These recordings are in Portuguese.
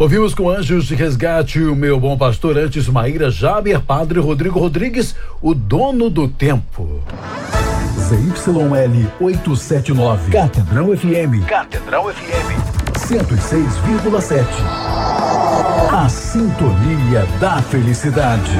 Ouvimos com Anjos de Resgate, o Meu Bom Pastor, antes Maíra Jaber, Padre Rodrigo Rodrigues, O Dono do Tempo. ZYL 879, Catedral FM. Catedral FM 106,7. A sintonia da felicidade.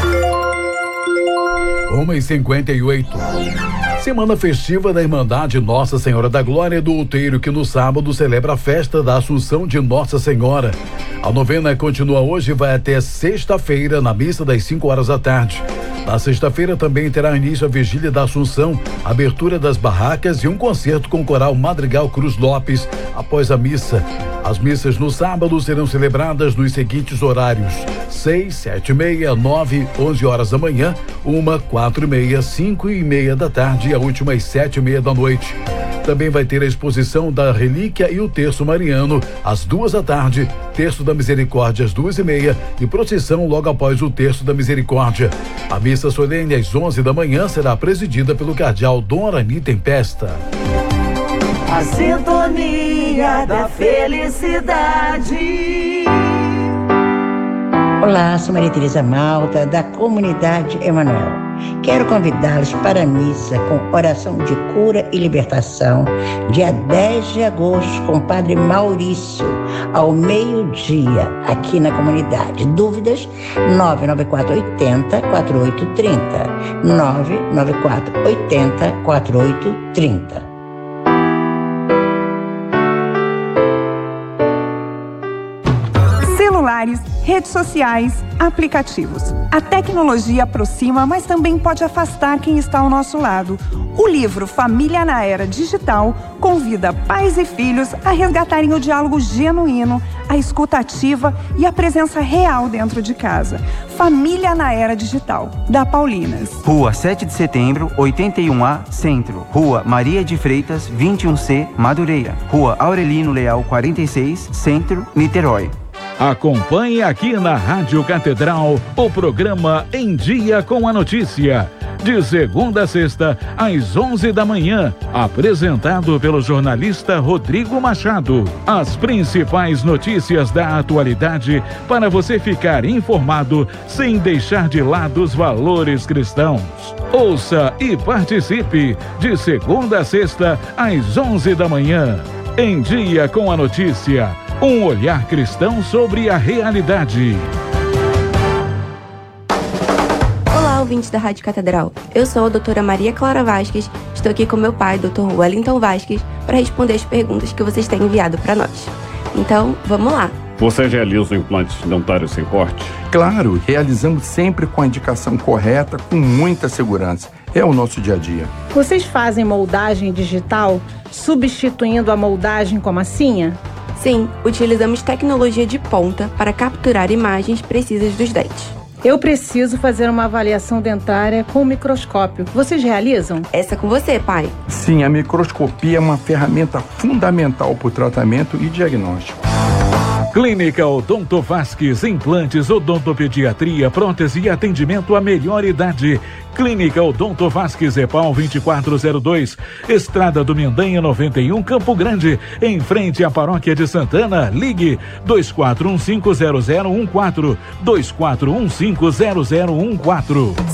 1h58. Semana festiva da Irmandade Nossa Senhora da Glória do Outeiro, que no sábado celebra a festa da Assunção de Nossa Senhora. A novena continua hoje e vai até sexta-feira, na missa das 5 horas da tarde. Na sexta-feira também terá início a Vigília da Assunção, abertura das barracas e um concerto com o coral Madrigal Cruz Lopes após a missa. As missas no sábado serão celebradas nos seguintes horários: 6, 7h30, 9, 11 horas da manhã, 1, 4h30, 5h30 da tarde e a última às 7h30 da noite. Também vai ter a exposição da Relíquia e o Terço Mariano às 2 da tarde, Terço da Misericórdia às 2h30 e procissão logo após o Terço da Misericórdia. A missa solene às 11 da manhã será presidida pelo cardeal Dom Arani Tempesta. A sintonia da felicidade. Olá, sou Maria Tereza Malta, da Comunidade Emanuel. Quero convidá-los para a missa com oração de cura e libertação, dia 10 de agosto, com o Padre Maurício, ao meio-dia, aqui na comunidade. Dúvidas? 99480-4830. 99480-4830. Celulares, redes sociais, aplicativos. A tecnologia aproxima, mas também pode afastar quem está ao nosso lado. O livro Família na Era Digital convida pais e filhos a resgatarem o diálogo genuíno, a escuta ativa e a presença real dentro de casa. Família na Era Digital, da Paulinas. Rua 7 de Setembro, 81A, Centro. Rua Maria de Freitas, 21C, Madureira. Rua Aurelino Leal, 46, Centro, Niterói. Acompanhe aqui na Rádio Catedral o programa Em Dia com a Notícia, de segunda a sexta, às 11 da manhã, apresentado pelo jornalista Rodrigo Machado. As principais notícias da atualidade para você ficar informado sem deixar de lado os valores cristãos. Ouça e participe, de segunda a sexta, às 11 da manhã. Em Dia com a Notícia. Um olhar cristão sobre a realidade. Olá, ouvintes da Rádio Catedral. Eu sou a doutora Maria Clara Vasques. Estou aqui com meu pai, Dr. Wellington Vasques, para responder as perguntas que vocês têm enviado para nós. Então, vamos lá. Você realiza implantes dentários sem corte? Claro, realizamos sempre com a indicação correta, com muita segurança. É o nosso dia a dia. Vocês fazem moldagem digital, substituindo a moldagem com massinha? Sim, utilizamos tecnologia de ponta para capturar imagens precisas dos dentes. Eu preciso fazer uma avaliação dentária com microscópio. Vocês realizam? Essa é com você, pai. Sim, a microscopia é uma ferramenta fundamental para o tratamento e diagnóstico. Clínica Odonto Vasques, implantes, odontopediatria, prótese e atendimento à melhor idade. Clínica Odonto Vasques, EPAL 2402, Estrada do Mendanha 91, Campo Grande, em frente à Paróquia de Santana. Ligue 24150014, 24150014.